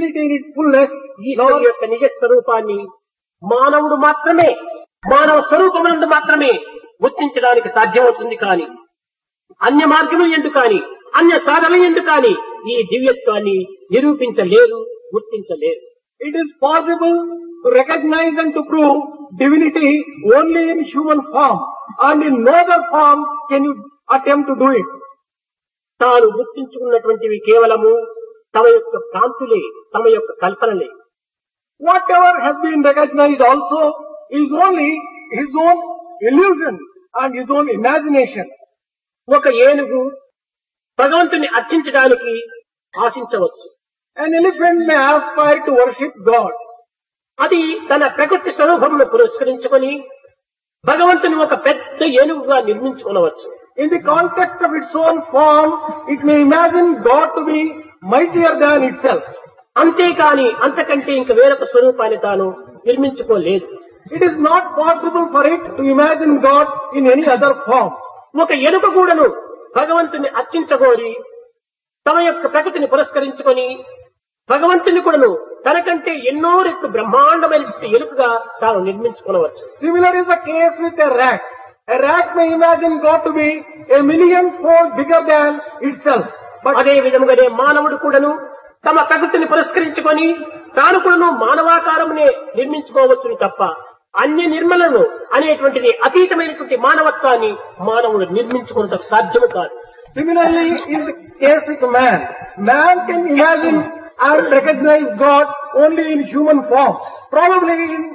divinity in its fullness, ఈశ్వరు యొక్క నిజ స్వరూపాన్ని మానవుడు మాత్రమే మానవ స్వరూపమునందు మాత్రమే గుర్తించడానికి సాధ్యమవుతుంది. కానీ అన్య మార్గములు ఎందుకు కానీ అన్య సాధనలు ఎందుకు కానీ ఈ దివ్యత్వాన్ని నిరూపించలేరు, గుర్తించలేరు. it is possible to recognize and to prove divinity only in human form, and in no other form can you attempt to do it. తాను గుర్తించుకున్నటువంటివి కేవలము తమ యొక్క కాంతులే, తమ యొక్క కల్పనలే. Whatever has been recognized also is only his own illusion and his own imagination. ఒక ఏనుగు భగవంతుని అర్చించడానికి ఆశించవచ్చు. An elephant may aspire to worship God. అది తన ప్రకృతి స్వరూపమును పురస్కరించుకొని భగవంతుని ఒక పెద్ద ఏనుగుగా నిర్మించుకోవచ్చు. In the context of its own form, it may imagine God to be mightier than itself. అంతేకాని అంతకంటే ఇంక వేరొక స్వరూపాన్ని తాను నిర్మించుకోలేదు. It is not possible for it to imagine God in any other form. ఒక ఎలుక కూడాను భగవంతుని అర్చించగోరి తమ యొక్క ప్రకృతిని పురస్కరించుకొని భగవంతుని కూడాను తనకంటే ఎన్నో రెట్లు బ్రహ్మాండమైన ఎలుకగా తాను నిర్మించుకోవచ్చు. Similar is the case with a rat. A rat may imagine God to be a million-fold bigger than itself. అదే విధముగానే మానవుడు కూడాను తమ ప్రకృతిని పురస్కరించుకొని తాను కూడాను మానవాకారమునే నిర్మించుకోవచ్చును తప్ప అన్య నిర్మలను అనేటువంటిది అతీతమైనటువంటి మానవత్వాన్ని మానవుడు నిర్మించుకున్నటకు సాధ్యము కాదు. Similarly is the case with man. Man can imagine and recognize God only in human form. Probably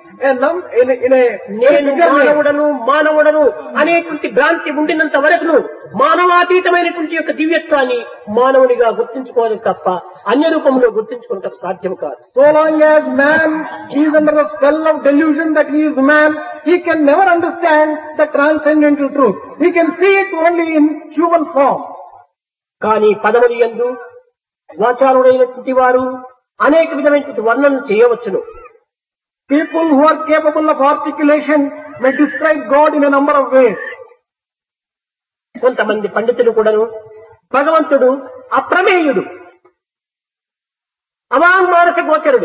in a నేను మానవుడను మానవుడను అనేటువంటి భ్రాంతి ఉండినంత వరకును మానవాతీతమైనటువంటి యొక్క దివ్యత్వాన్ని మానవునిగా గుర్తించుకోవాలి తప్ప అన్య రూపంలో గుర్తించుకున్నటకు సాధ్యం కాదు. So long as man is under the spell of delusion that he is man, he can never understand the transcendental truth. He can see it only in human form. కానీ పదములు యందు వాచారుడైనటువంటి వారు అనేక విధమైనటువంటి వర్ణన చేయవచ్చును. People who are capable of articulation may describe God in a number of ways. కొంతమంది పండితులు కూడాను భగవంతుడు అప్రమేయుడు, అవాంగ్మానస గోచరుడు,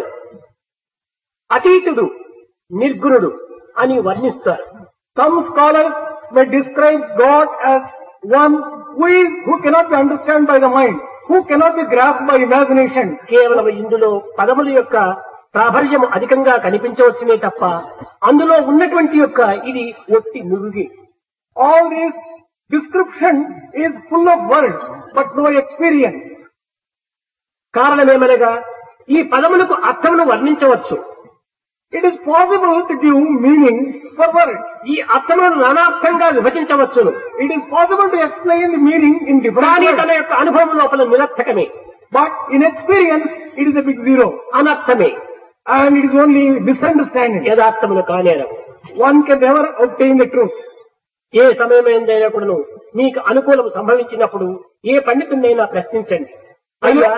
అతీతుడు, నిర్గుణుడు అని వర్ణిస్తారు. Some scholars may describe God as one who cannot be understood by the mind, who cannot be grasped by imagination. కేవలం ఇందులో పదముల యొక్క ప్రాబల్యం అధికంగా కనిపించవచ్చునే తప్ప అందులో ఉన్నటువంటి యొక్క ఇది ఒట్టి నురుగి. All this description is full of words but no experience. కారణమేమనగా ఈ పదములకు అర్థమును వర్ణించవచ్చు. It is possible to give meaning for words. ఈ అర్థములను నానార్థంగా విభజించవచ్చును. It is possible to explain the meaning in different కానీ words. తన యొక్క అనుభవం లోపల నిరర్థకమే. But in experience, it is a big zero. అనర్థమే. And it is only misunderstanding. యథార్థమును కానేరవు. One can never obtain the truth. ఏ సమయమైందైనా కూడాను మీకు అనుకూలం సంభవించినప్పుడు ఏ పండితుడినైనా ప్రశ్నించండి. అయ్యా,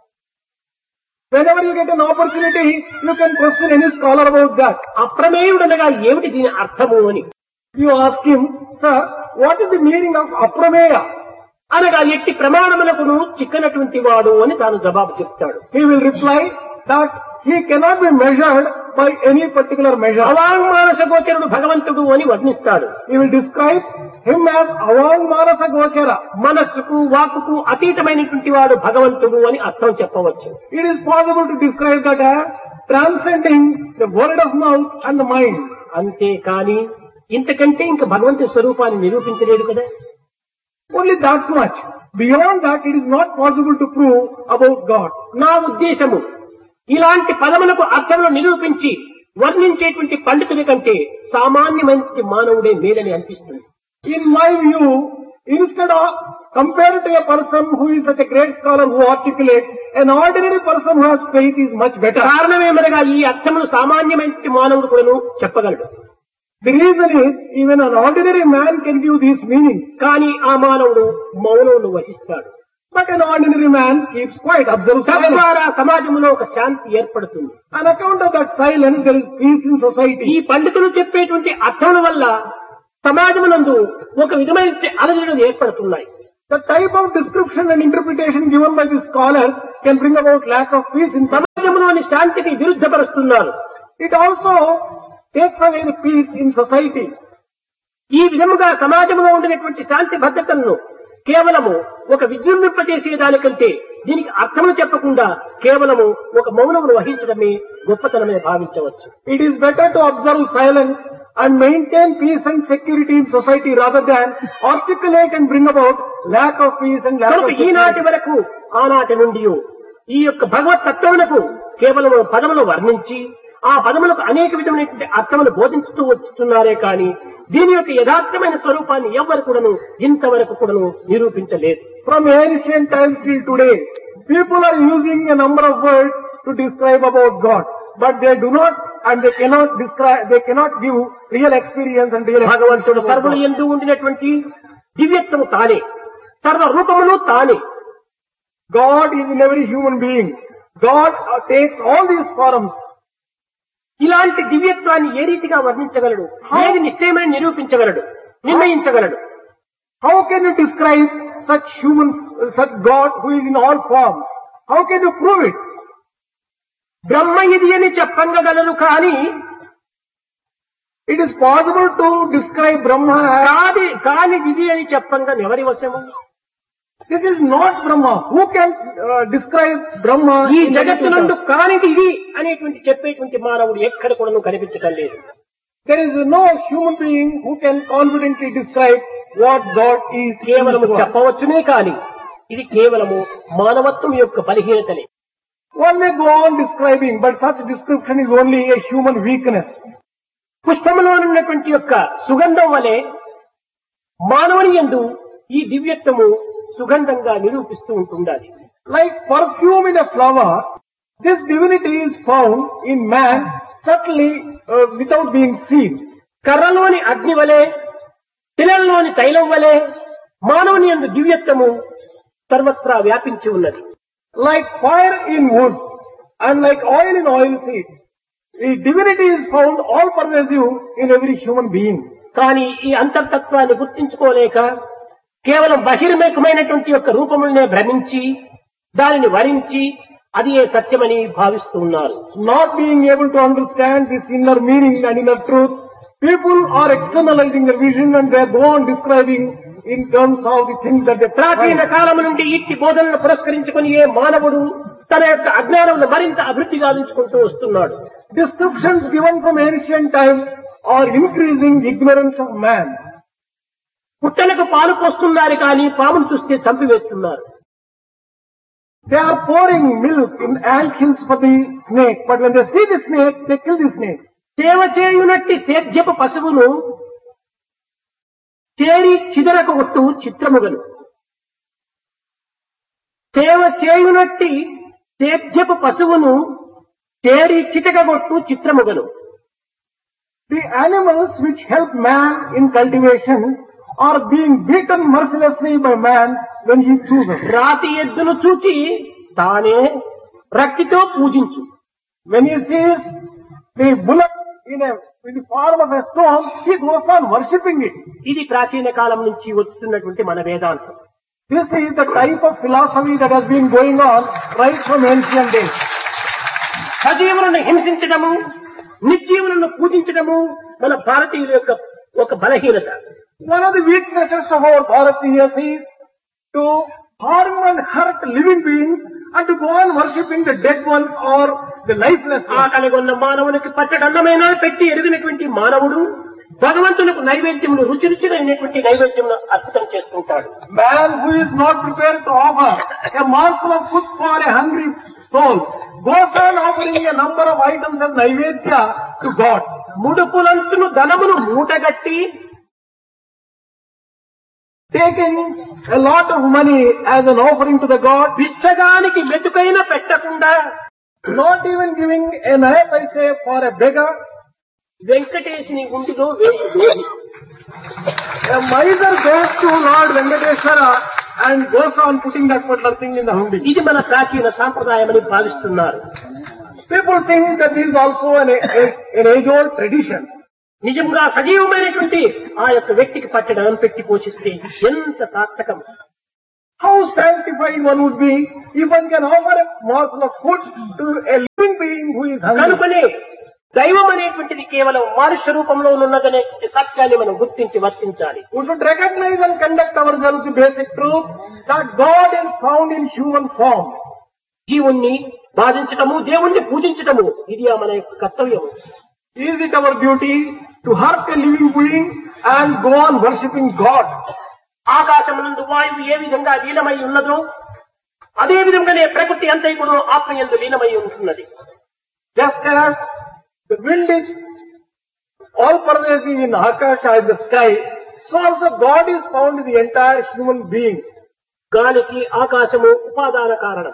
Whenever you get an opportunity, you can question any scholar about that. అప్రమేయుడనగా ఏమిటి దీని అర్థము అని. You ask him, sir, what is the meaning of aprameya? అనగా ఎట్టి ప్రమాణములకును చిక్కనటువంటి వాడు అని తాను జవాబు చెప్తాడు. He will reply that he cannot be measured by any particular measure. అవాంగ్మానస గోచరుడు భగవంతుడు అని వర్ణిస్తాడు. He will describe him as avangmanasa gochara. మనస్సుకు వాక్కుకు అతీతమైనటువంటి వాడు భగవంతుడు అని అర్థం చెప్పవచ్చు. It is possible to describe that as transcending the word of mouth and the mind. అంతేకాని ఇంతకంటే ఇంక భగవంతుడి స్వరూపాన్ని నిరూపించలేడు కదా. Only that much. Beyond that, it is not possible to prove about God. నా ఉద్దేశము ఇలాంటి పదములకు అర్థములు నిరూపించి వర్ణించేటువంటి పండితుడి కంటే సామాన్యమైన మానవుడే మేలని అనిపిస్తుంది. In my view, instead of compared to a person who is such a great scholar who articulates, an ordinary person who has faith is much better. కారణమేమనగా ఈ అర్థములు సామాన్యమైన మానవుడు కూడాను చెప్పగలడు. The reason is, even an ordinary man can give these meanings. కానీ ఆ మానవుడు మౌనమును వహిస్తాడు. But an ordinary man keeps quiet, observes silence. తద్వారా సమాజంలో ఒక శాంతి ఏర్పడుతుంది. On account of that silence, there is peace in society. ఈ పండితులు చెప్పేటువంటి అర్థముల వల్ల సమాజమునందు ఒక విధమైన అలజడులు ఏర్పడుతున్నాయి. The type of description and interpretation given by the scholars can bring about lack of peace in సమాజములో సమాజంలోని శాంతిని విరుద్ధపరుస్తున్నారు. It also takes away the peace in society. ఈ విధముగా సమాజంలో ఉండినటువంటి శాంతి భద్రతలను కేవలము ఒక విజృంభింపజేసేదానికంటే దీనికి అర్థములు చెప్పకుండా కేవలము ఒక మౌనమును వహించడమే గొప్పతనమే భావించవచ్చు. It is better to observe silence and maintain peace and security in society rather than articulate and bring about lack of peace and lack of కనుక security. ఈనాటి వరకు ఆనాటి నుండి ఈ యొక్క భగవత్ తత్వమునకు కేవలం పదములు వర్ణించి ఆ పదములకు అనేక విధమైనటువంటి అర్థములు బోధించుతూ వస్తున్నారే కానీ దీని యొక్క యథార్థమైన స్వరూపాన్ని ఎవ్వరు కూడాను ఇంతవరకు కూడాను నిరూపించలేదు. From ancient times till today, people are using a number of words to describe about God, but they do not and they cannot describe, they cannot give real experience and real భగవంతుడు సర్వులు యందు ఉండినటువంటి దివ్యత్వము తానే, సర్వ రూపములు తానే. God is in every human being. God takes all these forms. ఇలాంటి దివ్యత్వాన్ని ఏ రీతిగా వర్ణించగలడు, ఏది నిశ్చయమని నిరూపించగలడు, నిర్ణయించగలడు? How can you describe such God who is in all forms? How can you prove it? బ్రహ్మ ఇది అని చెప్పగలరు కానీ It is possible to describe Brahma as కాని ఇది అని చెప్పంగా ఎవరి వశము? this is not Brahma. Who can describe Brahma? ఈ జగత్తునందు కానిది ఇది అనేటువంటి చెప్పేటువంటి మానవుడు ఎక్కడ కూడా కనిపించటం లేదు. There is no human being who can confidently describe what God is. కేవలము చెప్పవచ్చునే కాని ఇది కేవలము మానవత్వం యొక్క బలహీనతలే. One may go on describing, but such description is only a human weakness. పుష్పములో ఉన్నటువంటి యొక్క సుగంధం వలె మానవుని యందు ఈ దివ్యత్వము సుగంధంగా నిరూపిస్తూ ఉంటుండాలి. Like perfume in a flower, this divinity is found in man subtly without being seen. కర్రలోని అగ్ని వలె, తిలలోని తైలం వలె మానవుని యందు దివ్యత్వము సర్వత్రా వ్యాపించి ఉన్నది. Like fire in wood and like oil in oilseed, the divinity is found all pervasive in every human being. కానీ ఈ అంతర్తత్వాన్ని గుర్తించుకోలేక కేవలం బహిర్ముఖమైనటువంటి యొక్క రూపములనే భ్రమించి దానిని వరించి అది ఏ సత్యమని భావిస్తూ ఉన్నారు. Not being able to understand this inner meaning and inner truth, people are externalizing their vision and they go on describing in terms of the things that they ప్రాచీన కాలం నుండి ఇట్టి బోధనను పురస్కరించుకుని ఏ మానవుడు తన యొక్క అజ్ఞానమును మరింత అభివృద్ధి గావించుకుంటూ వస్తున్నాడు. Descriptions given from ancient times are increasing ignorance of man. పుట్టలకు పాలు పోస్తున్నారు కానీ పామును చూస్తే చంపివేస్తున్నారు. They are pouring milk in ant hills for the snake, but when they see the snake, they kill the snake. సేవ చేయునట్టి సేద్యపు పశువును చేరి చిదరకొట్టు చిత్రముగను. సేవ చేయునట్టి సేద్యపు పశువును చేరి చితకగొట్టు చిత్రముగను. The animals which help man in cultivation are being beaten mercilessly by man when he chooses. రాతి ఎద్దును చూచి తానే రక్తితో పూజించు. When he sees the bullock in the form of a stone, he goes on worshipping it. ఇది ప్రాచీన కాలం నుంచి వస్తున్నటువంటి మన వేదాంతం. This is the type of philosophy that has been going on right from ancient days. సజీవులను హింసించడము, నిర్జీవులను పూజించడము మన భారతీయుల యొక్క ఒక బలహీనత. One of the weaknesses of our Bharatiyas is to harm and hurt living beings and to go on worshipping the dead ones or the lifeless ones. ఆకలిగొన్న మానవునికి పచ్చడన్నమైనా పెట్టి ఎరిగినటువంటి మానవుడు భగవంతునికి నైవేద్యమును రుచి రుచినటువంటి నైవేద్యమును అర్పితం చేసుకుంటాడు. Man who is not prepared to offer a morsel of food for a hungry soul goes on offering a number of items as naivedya to God. ముడుపులంచును ధనమును మూటగట్టి taking a lot of money as an offering to the God, బిచ్చగానికి మెతుకైనా పెట్టకుండా, not even giving a naya paise for a beggar, వెంకటేశుని గుండిలో వేయి. A miser goes to Lord Venkateshwara and goes on putting that particular thing in the hundi. ఇది మన ప్రాచీన సాంప్రదాయమని భావిస్తున్నారు. People think that this is also an age-old tradition. నిజంగా సజీవమైనటువంటి ఆ యొక్క వ్యక్తికి పట్టడం పెట్టి పోషిస్తే ఎంత సార్థకం. How sanctified one would be if one can offer a morsel of food to a living being is hungry. కనుకనే దైవం అనేటువంటిది కేవలం మనుష్య రూపంలో ఉన్నదనే సత్యాన్ని మనం గుర్తించి వర్తించాలి. We should recognize and conduct ourselves the basic truth that God is found in human form. జీవుణ్ణి బాధించటము, దేవుణ్ణి పూజించటము ఇది మన యొక్క కర్తవ్యం. Is it our duty to hurt a living being and go on worshipping God? ఆకాశమునందు వాయువు ఏ విధంగా లీనమై ఉన్నదో అదే విధంగానే ప్రకృతి అంతైకుడు ఆత్మయందు లీనమై ఉంటున్నది. Just as the wind is all pervasive in Akasha, in the sky, so also God is found in the entire human being. గాలికి ఆకాశము ఉపాదాన కారణం.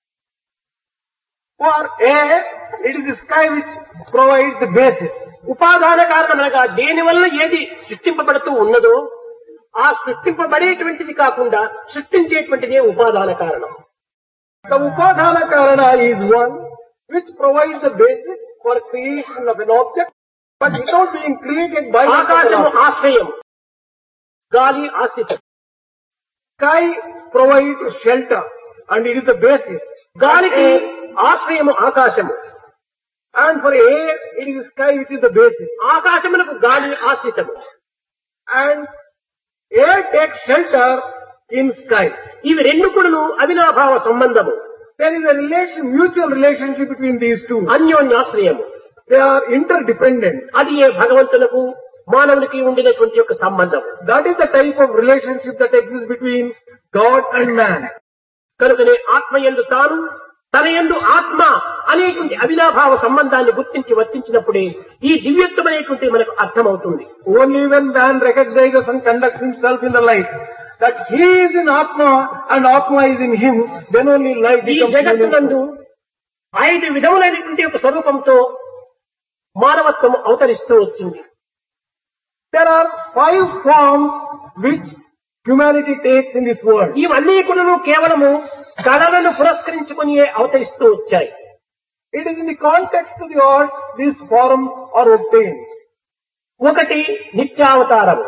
For air, it is the sky which provides the basis. ఉపాదాన కారణమనగా దేని వల్ల ఏది సృష్టింపబడుతూ ఉన్నదో ఆ సృష్టింపబడేటువంటిది కాకుండా సృష్టించేటువంటిదే ఉపాదాన కారణం. The Upadana Karana is one which provides the basis for creation of an object, but without being created by the ఆకాశము object. ఆశ్రయం, గాలి ఆశ్రితం. Sky provides shelter and it is the basis. గాలికి ఆశ్రయము ఆకాశము. And for air, it is the sky which is the basis. ఆకాశమునకు గాలి ఆశ్రితము. And air takes shelter in sky. ఇవి రెండు కూడాను అవినాభావ సంబంధము. There is a mutual relationship between these two. అన్యోన్యాశ్రయము. They are interdependent. అది ఏ భగవంతులకు మానవునికి ఉండినటువంటి యొక్క సంబంధం. That is the type of relationship that exists between God and man. కనుకనే ఆత్మయందు తాను, తన యందు ఆత్మ అనేటువంటి అవినాభావ సంబంధాన్ని గుర్తించి వర్తించినప్పుడే ఈ దివ్యత్వమైనటువంటి మనకు అర్థమవుతుంది. Only when man recognizes and conducts himself in the light that he is in Atma and Atma is in him, then only light ఈ becomes జగత్తునందు meaningful. 5 విధములైనటువంటి ఒక స్వరూపంతో మానవత్వం అవతరిస్తూ వచ్చింది. There are 5 forms which humanity takes in this world. ఇవన్నీ కూడా కేవలము కళలను పురస్కరించుకుని అవతరిస్తూ వచ్చాయి. It is in the context of the art these forms are obtained. ఒకటి నిత్యావతారము.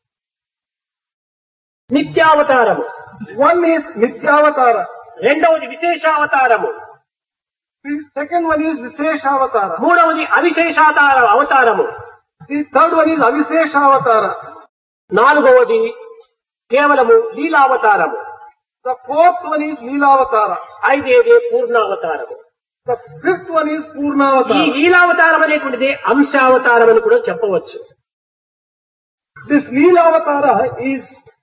నిత్యావతారము. One is Nityavatara. రెండవది విశేషావతారము. The second one is Visheshavatara. మూడవది అవతారము. The third one is Avisheshavatara. నాలుగవది కేవలము లీలావతారము. The fourth one is Leelavatara. ఐదేదే పూర్ణావతారము. The fifth one is ఈ Purnavatara. లీలావతారం అనేటువంటిది అంశావతారం అని కూడా చెప్పవచ్చు. This Leelavatara is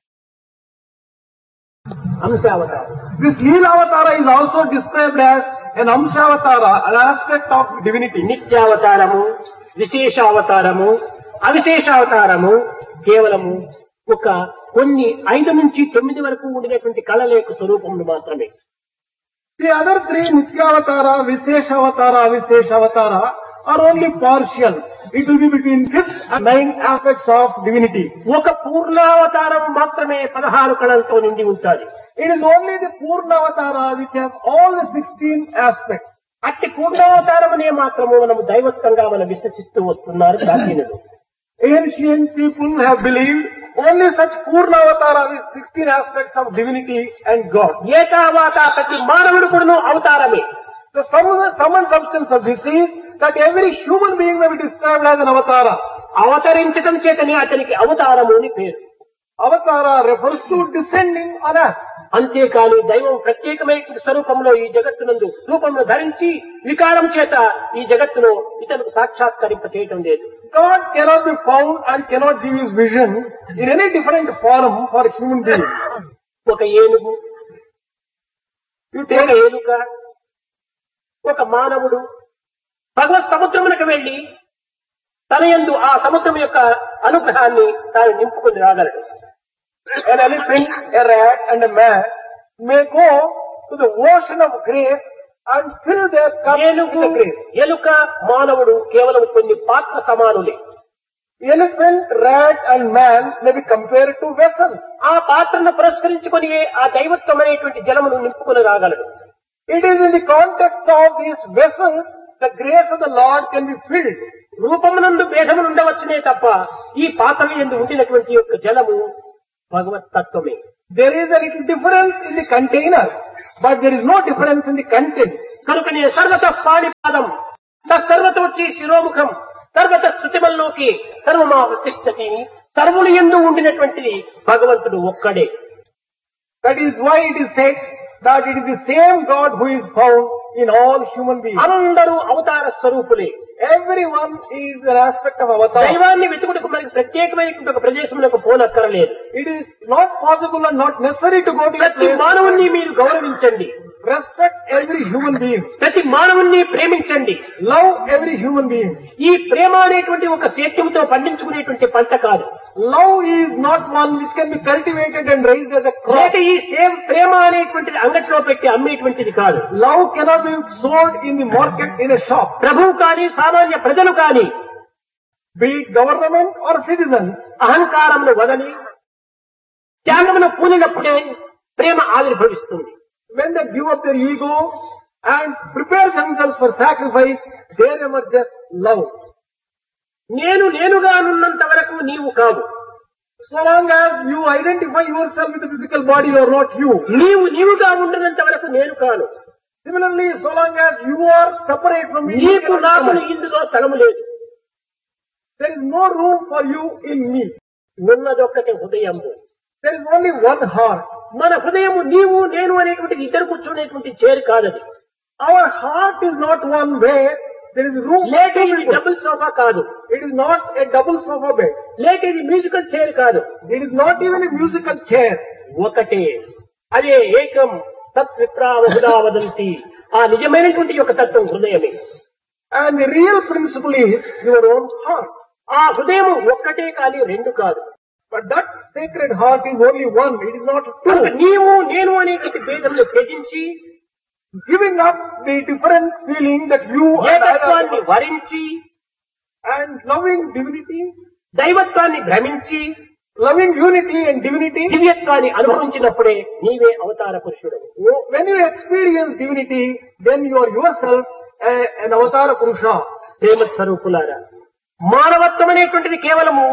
అంశావతారం. This Leelavatara is also described as an Amshavatara, an aspect of divinity. నిత్యావతారము, విశేషావతారము, అవిశేషావతారము కేవలము ఒక కొన్ని 5 నుంచి 9 వరకు ఉండినటువంటి కళల యొక్క స్వరూపములు మాత్రమే. The other 3, Nityavatara, Visheshavatara, Avisheshavatara, are only partial. It will be between 5th and 9th aspects of divinity. ఒక పూర్ణావతారం మాత్రమే 16 కళలతో నిండి ఉంటుంది. It is only the Purnavatara which has all the 16 aspects. అట్టి పూర్ణావతారమనే మాత్రము మనము దైవత్వంగా మనం విశ్వసిస్తూ వస్తున్నారు ప్రాచీనులు. Ancient people have believed only such Purnavatara with 16 aspects of divinity and God. ఏతావాత ప్రతి మానవుడు కూడాను అవతారమే. The sum and substance of this is that every human being may be described as an avatara. అవతరించడం చేతనే అతనికి అవతారము అని పేరు. Avatara refers to descending on us. అంతేకాని దైవం ప్రత్యేకమైన స్వరూపంలో ఈ జగత్తునందు రూపంలో ధరించి వికారం చేత ఈ జగత్తును ఇతరులకు సాక్షాత్కరింప చేయటం లేదు. God cannot be found and cannot give his vision in any different form for human beings. ఒక ఏనుగు, ఒక ఏలుక, ఒక మానవుడు భగవత్ సముద్రమునకు వెళ్లి తన యందు ఆ సముద్రం యొక్క అనుగ్రహాన్ని తాను నింపుకుని రాగలడు. An elephant, a rat and a man may go to the ocean of grace and fill their cup with ఏనుగు, the grace. ఎలుక, మానవుడు కేవలం కొన్ని పాత్ర సమానులే. Elephant, rat and man may be compared to vessels. ఆ పాత్రను పురస్కరించుకొని ఆ దైవత్వం అనేటువంటి జలమును నింపుకుని రాగలడు. It is in the context of these vessels the grace of the Lord can be filled. రూపమునందు భేదములు ఉండవచ్చునే తప్ప ఈ పాత్ర యందు ఉండినటువంటి యొక్క జలము భగవత్ తత్వమే. There is a little difference in the container, but there is no difference in the content. కనుకనే సర్వత పాణిపాదం సర్వతోచి శిరోముఖం సర్వత స్థుతిమల్లోకి సర్వమావతిష్టతి సర్వులు యందు ఉండినటువంటిది భగవంతుడు ఒక్కడే. That is why it is said that it is the same God who is found in all human beings. అందరూ అవతార స్వరూపులే. Everyone is an aspect of avatar. దైవాన్ని వెతుకుటకు మనకి ప్రత్యేకమైనటువంటి ఒక ప్రదేశంలోకి పోనక్కరలేదు. It is not possible and not necessary to go to a ప్రతి place. మానవుణ్ణి మీరు గౌరవించండి. Respect every human being. ప్రతి మానవుణ్ణి ప్రేమించండి. Love every human being. ఈ ప్రేమ అనేటువంటి ఒక సేద్యంతో పండించుకునేటువంటి పంట కాదు. Love is not one which can be cultivated and raised as a crop. లేక ఈ సేమ్ ప్రేమ అనేటువంటిది అంగట్లో పెట్టి అమ్మేటువంటిది కాదు. Love cannot be sold in the market in a shop. ప్రభువు కానీ సామాన్య ప్రజలు కానీ Be it government or citizens, అహంకారమును వదలి త్యాగమును పూనినప్పుడే ప్రేమ ఆవిర్భవిస్తుంది. when they give up their ego and prepare themselves for sacrifice, there emerges love. నేనుగా ఉన్నంత వరకు నీవు కావు. So long as you identify yourself with the physical body, you are not you. నీవుగా ఉండినంత వరకు నేను కాను. Similarly, so long as you are separate from me, you నీకు cannot నాకు come. ఇందులో స్థలము లేదు. There is no room for you in me. ఉన్నదొక్కటే హృదయము. There is only one heart. మన హృదయము నీవు నేను అనేటువంటి ఇద్దరు కూర్చునేటువంటి చేరు కాదది. Our heart is not one where there is room for లేక two ఇది people. డబుల్ సోఫా కాదు. It is not a double sofa bed. లేక ఇది మ్యూజికల్ చైర్ కాదు. It is not even a musical chair. ఒకటే అదే ఏకం తత్ విప్రావహుదా వదంతి. ఆ నిజమైనటువంటి యొక్క తత్వం హృదయమే. And the real principle is your own heart. ఆ హృదయం ఒక్కటే కానీ రెండు కాదు. But that sacred heart is only one. It is not కనుక two. నీవు నేను అనేటువంటి భేదమును త్యజించి Giving up the different feeling that you and ఏకత్వాన్ని I వరించి and loving divinity, దైవత్వాన్ని భ్రమించి loving unity and divinity. దివ్యత్వాన్ని అనుభవించినప్పుడే నీవే అవతార పురుషుడు. When you experience divinity, then you are yourself an avatara purusha. ప్రేమ స్వరూపులారా, మానవత్వం అనేటువంటిది కేవలము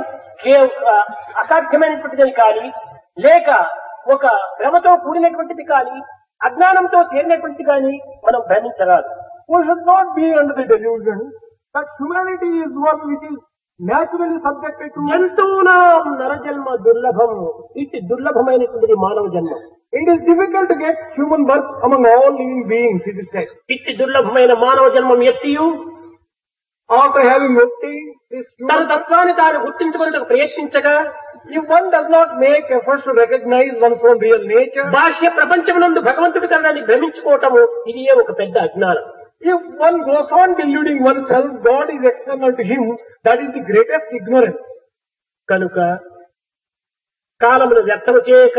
అసాధ్యమైనటువంటిది కానీ లేక ఒక భ్రమతో కూడినటువంటిది కానీ అజ్ఞానంతో చేరినటువంటిది కానీ మనం భ్రమించరాదు. We should not be under the delusion that humanity is one which is naturally subjected to. జంతువునాం నరజన్మ దుర్లభం. ఇట్టి దుర్లభమైనటువంటిది మానవ జన్మం. It is difficult to get human birth among all living beings, it is said. ఇట్టి దుర్లభమైన మానవ జన్మం ఎత్తియు After having obtained this తన human birth, తత్వాన్ని తాను గుర్తించుకునేందుకు ప్రయత్నించగా if one does not make efforts to recognize one's own real nature, బాహ్య ప్రపంచమునందు భగవంతుడి కన్నాన్ని భ్రమించుకోవటము ఇది ఒక పెద్ద అజ్ఞానం. if one goes on deluding oneself, God is external to him, that is the greatest ignorance. కనుక కాలమును వ్యర్థము చేయక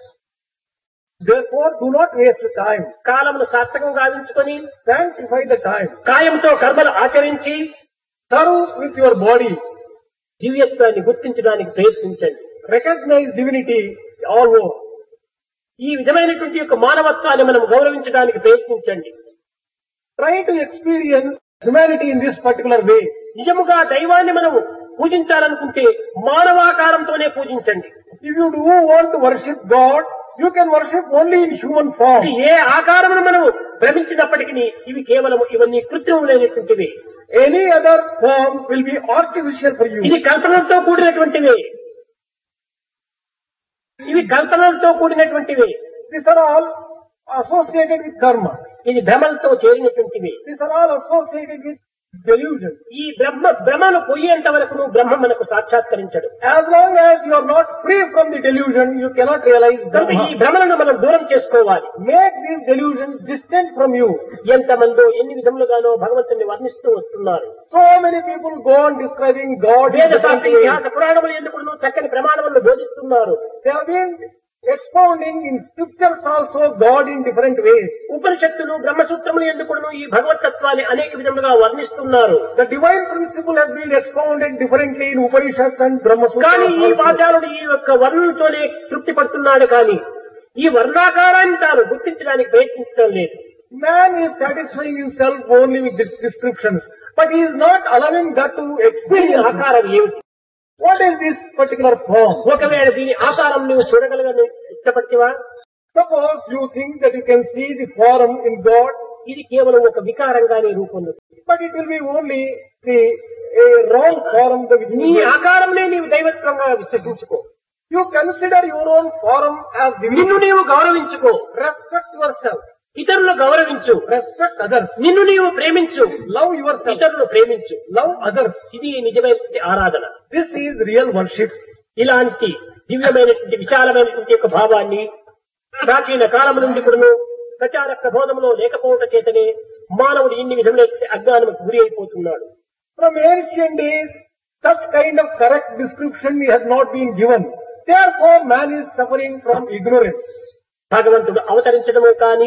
Therefore, do not waste time. కాలమును సార్థకం గావించుకొని Sanctify the time. కాయంతో కర్మలు ఆచరించి Serve with your body. దివ్యత్వాన్ని గుర్తించడానికి ప్రయత్నించండి. Recognize divinity all over. ఈ విధమైనటువంటి యొక్క మానవత్వాన్ని మనం గౌరవించడానికి ప్రయత్నించండి. Try to experience humanity in this particular way. నిజముగా దైవాన్ని మనం పూజించాలనుకుంటే మానవాకారంతోనే పూజించండి. If you do want to worship God, you can worship only in human form. ఇది ఏ ఆకారమును మనం భ్రమించినప్పటికీ ఇవి కేవలం ఇవన్నీ కృత్రిములైనటువంటివి. Any other form will be artificial for you. ఇది కల్పనలతో కూడినటువంటివి. ఇవి కల్పనలతో కూడినటువంటివి. These are all associated with karma. ఇది భ్రమలతో చేరినటువంటివి. These are all associated with delusion. ఈ భ్రమను పోయేంత వరకు బ్రహ్మ మనకు సాక్షాత్కరించడు. As long as you are not free from the delusion, you cannot realize కనుక ఈ Brahma. భ్రమలను మనం దూరం చేసుకోవాలి. Make these delusions distant from you. ఎంతమందో ఎన్ని విధములుగానో భగవంతుని వర్ణిస్తూ వస్తున్నారు. So many people go on describing God in వేద different శాస్త్ర ways. ఇతిహాస పురాణములు ఎందుకు చక్కని ప్రమాణములను బోధిస్తున్నారు. They have been expounding in scriptures also God in different ways. ఉపనిషత్తులు బ్రహ్మసూత్రములు ఎందుకు ఈ భగవతత్వాన్ని అనేక విధములుగా వర్ణిస్తున్నారు. The divine principle has been expounded differently in Upanishads and Brahma కానీ ఈ Sutras. వాచారుడు ఈ యొక్క వర్ణంతోనే తృప్తి పడుతున్నాడు కానీ ఈ వర్ణాకారాన్ని తాను గుర్తించడానికి ప్రయత్నించడం లేదు. Man is satisfying himself only with these descriptions, but he is not allowing that to దీని experience. ఆకారం ఏమిటి? What is this particular form? ఒకవేళ దీని ఆకారం నువ్వు చూడగలగని ఇష్టపడితేవా? Suppose you think that you can see the form in God. ఇది కేవలం ఒక వికారంగానే రూపొందుతుంది. But it will be only a wrong form. నీ ఆకారంలో నీవు దైవత్వంగా విశ్వసించుకో. You consider your own form as నిన్ను divinity. నీవు గౌరవించుకో. Respect yourself. ఇతరులను గౌరవించు. Respect others. నిన్ను నీవు ప్రేమించు. Love yourself. ఇతరులను ప్రేమించు. Love others. ఇది నిజమైన ఆరాధన. This is real worship. ఇలాంటి దివ్యమైనటువంటి విశాలమైనటువంటి యొక్క భావాన్ని ప్రాచీన కాలం నుండి కూడాను ప్రచార ప్రబోధంలో లేకపోవటం చేతనే మానవుడు ఇన్ని విధమైన అజ్ఞానముకు గురి అయిపోతున్నాడు. From ancient days, such kind of correct description has not been given. Therefore, man is suffering from ignorance. భగవంతుడు అవతరించడము కానీ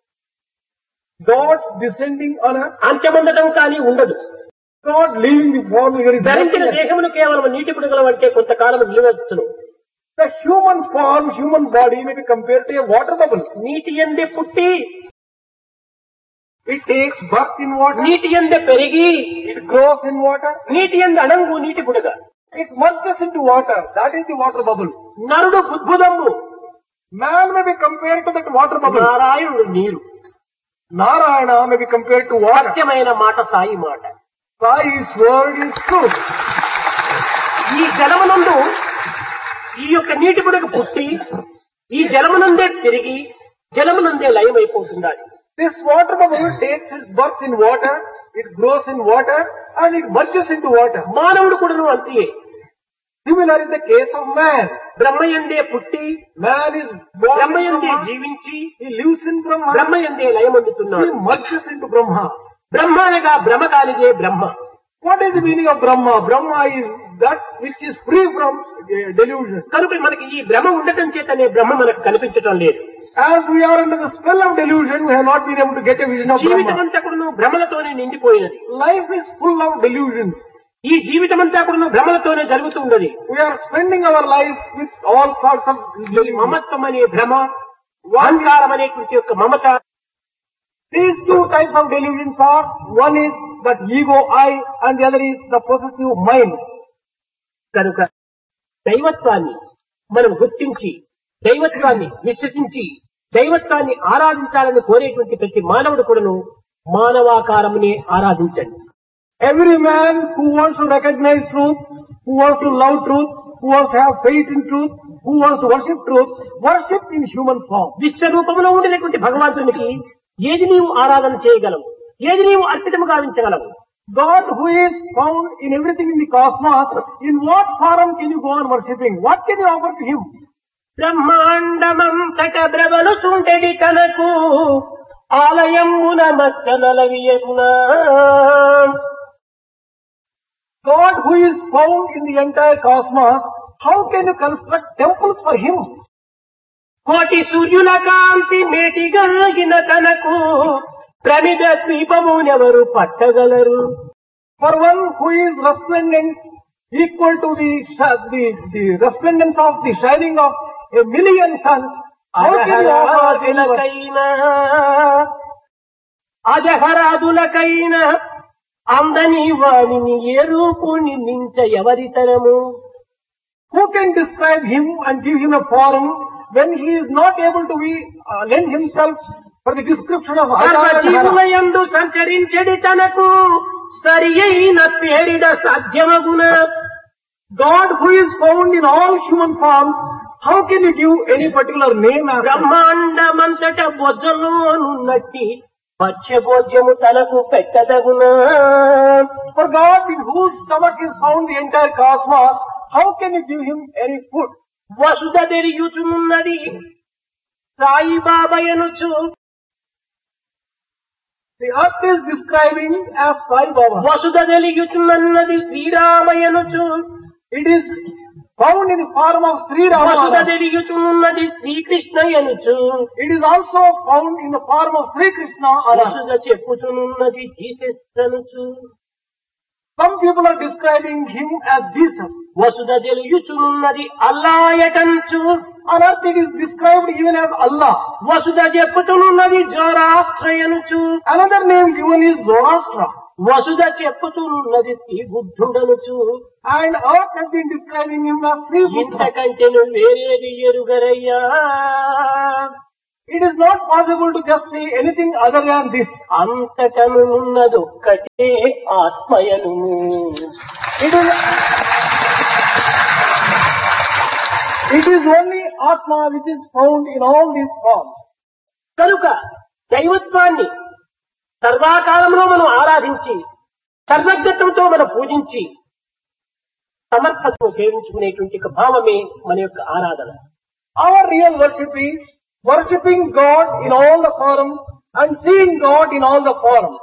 God descending on earth, అంత్యముండటం కానీ ఉండదు. God leaving the form, there is ధరించిన nothing. దేహమును కేవలం నీటి బుడగలు అంటే కొంతకాలం నిలవచ్చును. The human form, human body may be compared to a water bubble. నీటి ఎందే పుట్టి, It takes birth in water, నీటి ఎందే పెరిగి, it grows in water, నీటి ఎందు అణంగు నీటి బుడగ. it merges into water. That is the water bubble. నరుడు బుద్భుదము, Man may be compared to that water bubble. నారాయణుడు నీరు. Narayana may be compared to water. సత్యమైన మాట సాయి మాట. Sai's word is truth. ఈ జలమునందు ఈ యొక్క నీటి బుడగ పుట్టి ఈ జలమునందే తిరిగి జలమునందే లయమైపోతుండాలి. This water bubble takes its birth in water, it grows in water, and it merges into water. మానవుడు కూడాను అంతే. Similar is the case of man. బ్రహ్మయందే పుట్టి Man is born in బ్రహ్మయందే Brahma, జీవించి he lives in Brahma, బ్రహ్మయందే he లయమందుతున్నాడు. merges into Brahma. బ్రహ్మ అనగా భ్రమ కానిదే బ్రహ్మ. What is the meaning of Brahma? Brahma is that which is free from delusion. కనుక మనకి ఈ భ్రమ ఉండటం చేతనే బ్రహ్మ మనకు కనిపించటం లేదు. As we are under the spell of delusion, we have not been able to get a vision of జీవితం Brahma. అంతా కూడా భ్రమలతోనే నిండిపోయినది. Life is full of delusions. ఈ జీవితం అంతా కూడా భ్రమలతోనే జరుగుతూ ఉన్నది. We are spending our life with all sorts of delusions. మమత్వం అనే భ్రమ, అహంకారం అనేటువంటి యొక్క మమత. These two types of delusions are, one is that ego, I, and the other is the possessive mind. కనుక దైవత్వాన్ని మనం గుర్తించి దైవత్వాన్ని విశ్వసించి దైవత్వాన్ని ఆరాధించాలని కోరేటువంటి ప్రతి మానవుడు కూడాను మానవాకారమునే ఆరాధించండి. Every man who wants to recognize truth, who wants to love truth, who wants to have faith in truth, who wants to worship in human form. విశ్వరూపంలో ఉండినటువంటి భగవంతునికి ఏది నీవు ఆరాధన చేయగలవు, ఏది నీవు అర్పితము గావించగలవు? God who is found in everything in the cosmos, in what form can you go on worshipping? What can you offer to him? బ్రహ్మాండమంతట బ్రవలు సుంటెడి తనకు ఆలయమున మచ్చనలవియగునా. God who is found in the entire cosmos, how can you construct temples for him? కోటి సూర్యుల కాంతి మేటిగలిగిన తనకు ప్రమిద ద్వీపమునెవరు పట్టగలరు? For one who is resplendent, equal to the resplendence of the shining of a million suns, how can you offer anyone? అజహరాదులకైనా అందని వాణిని ఏ రూపుని మించ ఎవరితరము? Who can describe him and give him a form when he is not able to lend himself for the description of జీవులయందు సంచరించడి తనకు సరి అయిన పేరిడ సాధ్యమగున. God who is found in all human forms, how can you give any particular name? బ్రహ్మాండమంతట బొజ్జలోనున్నట్టి పచ్చభోజ్యము తనకు పెట్టదగునా. For God in whose stomach is found the entire cosmos, how can you give him any food? Vasudha తెరియుచున్నది సాయిబాబయనుచు. The earth is describing as Sai Baba. Vasudha తెలియుచున్నది శ్రీరామయనుచు. It is found in the form of Sri Vasudha Rama. తెలియుచున్నది శ్రీకృష్ణయనుచు. It is also found in the form of Sri Krishna. వసుధ చెప్పుచున్నది జీసస్నుచు. Some people are describing him as Jesus. Vasudha తెలియుచున్నది అల్లాయటంచు. On earth it is described even as Allah. Vasudha చెప్పుతున్నది జోరాష్ట్రయనుచు. Another name given is Zoroastra. Vasudha చెప్పుతున్నది Shri బుద్ధుడనుచు. And earth has been describing him as Sri Buddha. ఇంతకంటే వేరేది ఎరుగరయ్యా. It is not possible to just say anything other than this. అంతటనున్నదొక్కటే ఆత్మయను. It is only Atma which is found in all these forms. కనుక దైవత్వాన్ని సర్వాకాలంలో మనం ఆరాధించి సర్వజ్ఞత్వంతో మనం పూజించి సమర్పణను సేవించుకునేటువంటి ఒక భావమే మన యొక్క ఆరాధన. Our real worship is worshipping God in all the forms and seeing God in all the forms.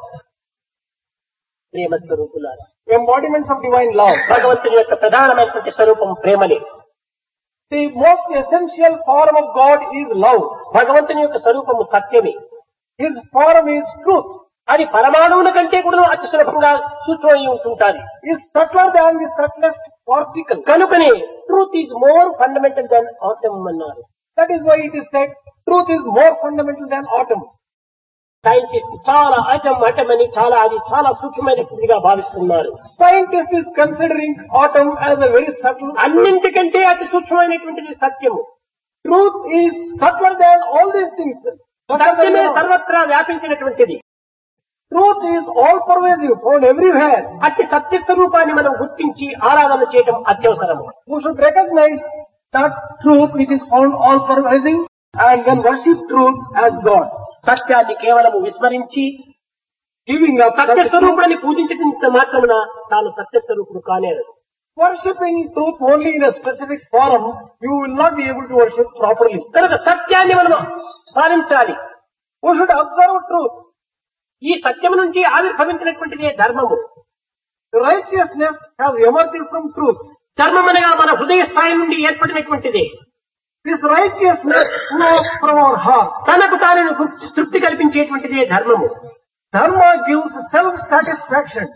ప్రేమ స్వరూపులారా, Embodiments of divine love. భగవంతుని యొక్క ప్రధానమైనటువంటి స్వరూపం ప్రేమనే. The most essential form of God is love. భగవంతుని యొక్క స్వరూపము సత్యమే. His form is truth. అది పరమాణువుల కంటే కూడా అతి సులభంగా సూక్ష్మమై ఉంటుంటాది. Is subtler than the subtlest particle. కనుకనే truth is more fundamental than atom అన్నారు. That is why it is said truth is more fundamental than atom. Scientist చాలా అటమ్ అని అది చాలా సూక్ష్మమైనదిగా భావిస్తున్నారు. Scientist is considering atom as a very subtle. అన్నింటికంటే అతి సూక్ష్మమైనటువంటిది సత్యము. Truth is subtler than all these things. సత్యమే సర్వత్రా వ్యాపించినటువంటిది. Truth is all pervasive, found everywhere. అతి సత్య స్వరూపాన్ని మనం గుర్తించి ఆరాధన చేయడం అత్యవసరము. We should recognize that truth which is found all pervasive and then worship truth as God. సత్యాన్ని కేవలము విస్మరించి Giving up సత్య స్వరూపాన్ని పూజించినంత మాత్రమున తాను సత్య స్వరూపుడు కానేరు. worshipping truth only in a specific form, you will not be able to worship properly. కనుక సత్యాన్ని మనం పాలించాలి. We should observe truth. ఈ సత్యం నుంచి ఆవిర్భవించినటువంటిదే ధర్మము. Righteousness has emerged from truth. ధర్మం అనగా మన హృదయ స్థాయి నుండి ఏర్పడినటువంటిదే. This righteousness flows from our heart. తనకు తాను తృప్తి కల్పించేటువంటిదే ధర్మము. Dharma gives self-satisfaction.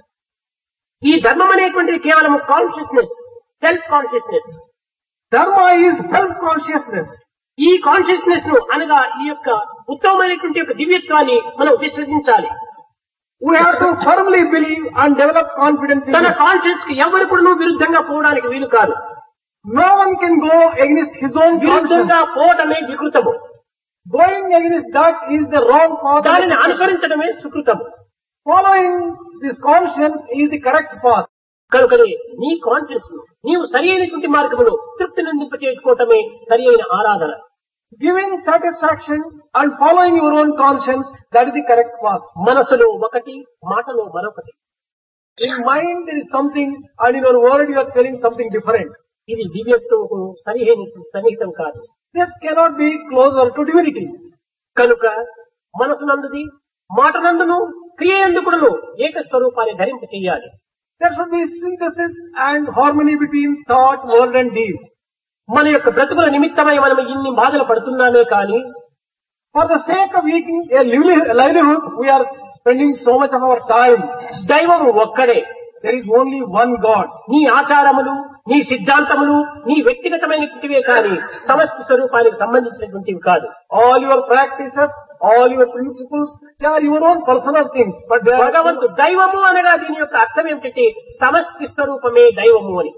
ఈ ధర్మం అనేటువంటిది కేవలం consciousness, self consciousness. Dharma is self-consciousness. ఈ కాన్షియస్నెస్ ను అనగా ఈ యొక్క ఉత్తమమైనటువంటి యొక్క దివ్యత్వాన్ని మనం విశ్వసించాలి. We have to firmly believe and develop confidence in తన it. కాన్షియస్ కి ఎవరు కూడా విరుద్ధంగా పోవడానికి వీలు కాదు. No one can go against his own conscience. విరుద్ధంగా పోవటమే వికృతము. Going against that is the wrong path. దానిని అనుసరించడమే సుకృతము. Following this conscience is the correct path. కనుకనే నీ కాన్షియస్ ను నీవు సరి అయినటువంటి మార్గమును తృప్తి నిందింపచేసుకోవటమే సరి అయిన ఆరాధన. Giving satisfaction and following your own conscience, that is the correct path. మనసులో ఒకటి, మాటలో మరొకటి. In mind there is something and in your word you are telling something different. ఇది దివ్యత్వము సన్నిహితం కాదు. This cannot be closer to divinity. కనుక మనసునందుది, మాటనందును, క్రియయందుకుడును ఏక స్వరూపాన్ని ధరింప చెయ్యాలి. There should be synthesis and harmony between thought, word and deed. మన యొక్క బ్రతుకుల నిమిత్తమై మనం ఇన్ని బాధలు పడుతున్నామే కానీ For the sake of eating a livelihood, we are spending so much of our time. దైవము ఒక్కడే. There is only one God. నీ ఆచారములు, నీ సిద్ధాంతములు, నీ వ్యక్తిగతమైనటువంటివే కానీ సమష్టి స్వరూపానికి సంబంధించినటువంటివి కాదు. All your practices, all your principles, they are your own personal things. But they are భగవంతుడు దైవము అనగా దీని యొక్క అర్థం ఏమిటంటే సమష్టి స్వరూపమే దైవము అని.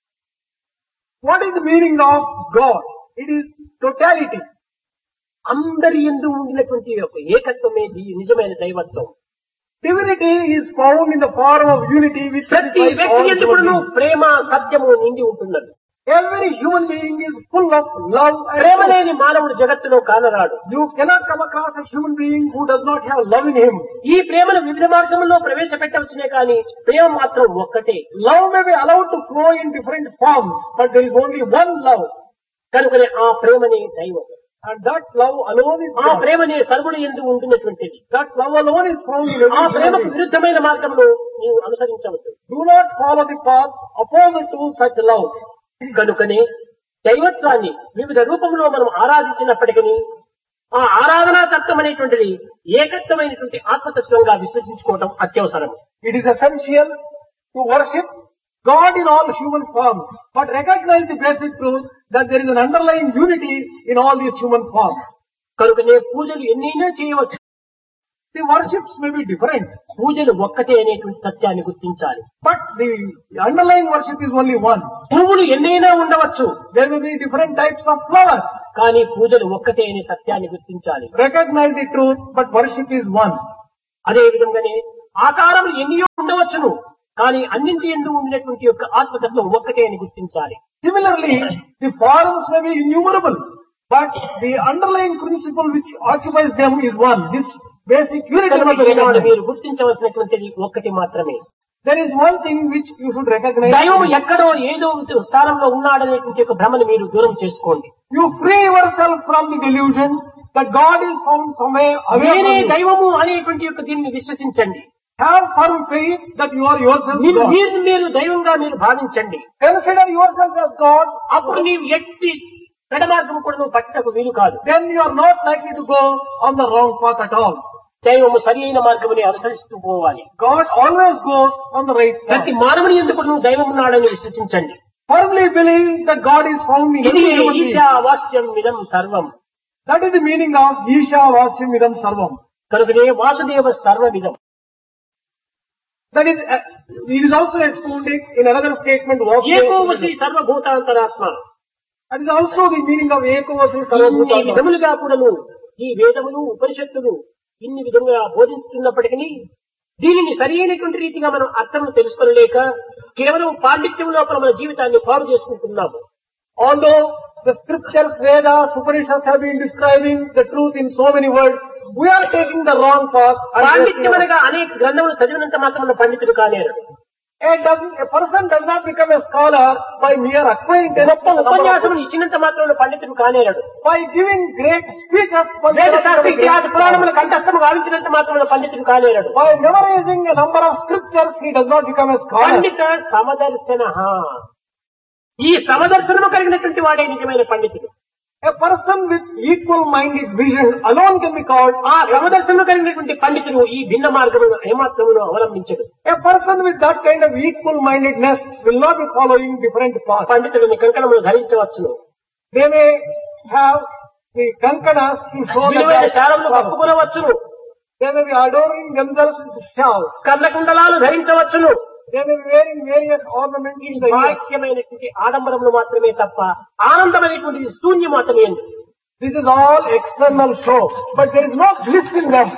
What is the meaning of God? It is totality. అందరి యందు ఉండినటువంటి యొక్క ఏకత్వమే నిజమైన దైవత్వం. Divinity is found in the form of unity which ప్రతి satisfies వ్యక్తి all యందు human కూడాను beings. ప్రేమ, సత్యము నిండి ఉంటున్నది. Every human being is full of love and Prema truth. లేని మానవుడు జగత్తులో కానరాడు. You cannot come across a human being who does not have love in him. ఈ ప్రేమను వివిధ మార్గంలో ప్రవేశపెట్టవచ్చునే కానీ ప్రేమ మాత్రం ఒక్కటే. Love may be allowed to flow in different forms, but there is only one love. కనుకనే ఆ ప్రేమనే దైవం. And that love alone is ఆ God. ప్రేమనే సర్వుడు యందు ఉంటున్నటువంటిది. That love alone is found in ఆ every human ప్రేమకు being. విరుద్ధమైన మార్గంలో నీవు అనుసరించవద్దు. Do not follow the path opposite to such love. కనుకనే దైవత్వాన్ని వివిధ రూపంలో మనం ఆరాధించినప్పటికీ ఆ ఆరాధనా తత్వం అనేటువంటిది ఏకత్వమైనటువంటి ఆత్మతత్వంగా విశ్వసించుకోవడం అత్యవసరం. It is essential to worship God in all human forms, but recognize the basic truth that there is an underlying unity in all these human forms. కనుకనే పూజలు ఎన్నైనా చేయవచ్చు. The worships may be different, పూజలు ఒక్కటే అనేటువంటి సత్యాన్ని గుర్తించాలి. but the underlying worship is only one. పువ్వులు ఎన్నైనా ఉండవచ్చు, There may be different types of flowers. కానీ పూజలు ఒక్కటే అనే సత్యాన్ని గుర్తించాలి. Recognize the truth, but worship is one. అదే విధంగానే ఆకారములు ఎన్నో ఉండవచ్చును, కానీ అన్నింటి యందు ఉండినటువంటి యొక్క ఆత్మతత్వం ఒక్కటే అని గుర్తించాలి. Similarly, the forms may be innumerable, but the underlying principle which occupies them is one. This basic unity must be Eenadu recognized. మీరు గుర్తించవలసినటువంటిది ఒక్కటి మాత్రమే. There is one thing which you should recognize. దైవం ఎక్కడో ఏదో స్థానంలో ఉన్నాడనేటువంటి ఒక భ్రమను మీరు దూరం చేసుకోండి. You free yourself from the delusion that God is found somewhere away నేనే from you. దైవము అనేటువంటి యొక్క దీన్ని విశ్వసించండి. Have firm faith that you are yourself మీరు God. మీరు దైవంగా మీరు భావించండి. Consider yourself as God. అప్పుడు నీవు ఎట్టి పెడమార్గం కూడా నువ్వు పట్టకు వీలు కాదు. Then you are not likely to go on the wrong path at all. దైవము సరి అయిన మార్గముని అనుసరిస్తూ పోవాలి. God always goes on the right path. ప్రతి మానవుని ఎందుకు నువ్వు దైవం ఉన్నాడని విశ్వసించండి. Firmly believe that God is found in ఇది every human being. ఈశావాస్యం ఇదం సర్వం. That is the meaning of Isha Vasyam Idam Sarvam. కనుకనే Vasudeva సర్వమిదం. That is, it is also explained in another statement. ఏకోవసి సర్వభూతాంతరాత్మ. That is also the meaning of Ekovasi ఈ Sarvabhuta. విధములుగా కూడాను ఈ వేదములు ఉపనిషత్తులు ఇన్ని విధంగా బోధించుతున్నప్పటికీ దీనిని సరైనటువంటి రీతిగా మనం అర్థం తెలుసుకోలేక కేవలం పాండిత్యం లోపల మన జీవితాన్ని పాడు చేసుకుంటున్నాము. Although the scriptures, Vedas, Upanishads have been describing the truth in so many words, we are taking the wrong path. పాండిత్యం అనగా అనేక గ్రంథములు చదివినంత మాత్రం పండితుడు కాలేరు. A person does not become a scholar by mere acquaintance. గొప్ప ఉపన్యాసములు ఇచ్చినంత మాత్రం పండితుడు కాలేరు. By giving great speeches, వేద శాస్త్ర ఇతిహాస పురాణముల కంఠస్థము గావించినంత మాత్రం పండితుడు కాలేరు. by memorizing a number of scriptures, he does not become a scholar. పండిత సమదర్శన. ఈ సమదర్శనము కలిగినటువంటి వాడే నిజమైన పండితుడు. A person with equal-minded vision alone can be called. ఆ సమదర్శనము కలిగినటువంటి పండితుడు ఈ భిన్న మార్గమును ఏమాత్రమును అవలంబించడు. A person with that kind of equal-mindedness will not be following different paths. పండితుడిని కంకణములు ధరించవచ్చును, They may have the kankanas to show విలువైన that శాలములు కప్పుకొనవచ్చును, they may be adorning themselves with shawls. కర్ణకుండలాలు ధరించవచ్చును. They may be wearing various ornaments in the ear. బాహ్యమైనటువంటి ఆడంబరములు మాత్రమే తప్ప ఆనందమైనటువంటి శూన్యం మాత్రమే. This is all external show, but there is no bliss in them.